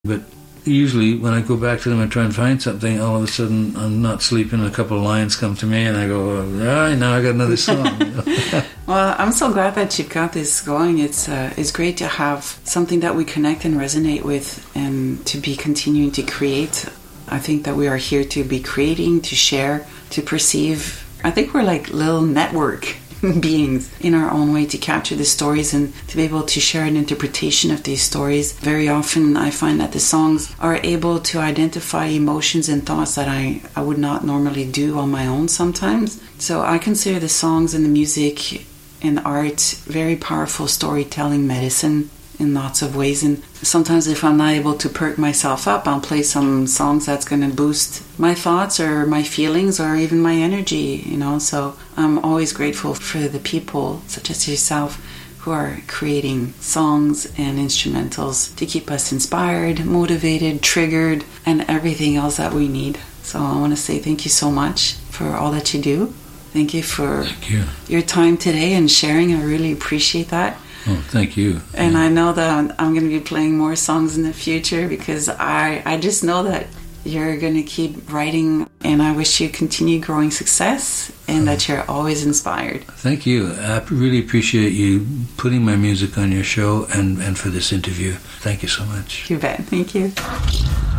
But usually when I go back to them and try and find something, all of a sudden I'm not sleeping, a couple of lines come to me and I go, all right, now I got another song. Well, I'm so glad that you've got this going. It's great to have something that we connect and resonate with, and to be continuing to create. I think that we are here to be creating, to share, to perceive. I think we're like little network beings in our own way, to capture the stories and to be able to share an interpretation of these stories. Very often I find that the songs are able to identify emotions and thoughts that I would not normally do on my own sometimes. So I consider the songs and the music and art very powerful storytelling medicine in lots of ways. And sometimes if I'm not able to perk myself up, I'll play some songs that's going to boost my thoughts or my feelings or even my energy, So I'm always grateful for the people such as yourself who are creating songs and instrumentals to keep us inspired, motivated, triggered, and everything else that we need. So I want to say thank you so much for all that you do. Thank you for your time today and sharing. I really appreciate that. Oh, thank you. And I know that I'm going to be playing more songs in the future, because I just know that you're going to keep writing, and I wish you continued growing success and that you're always inspired. Thank you. I really appreciate you putting my music on your show and for this interview. Thank you so much. You bet. Thank you.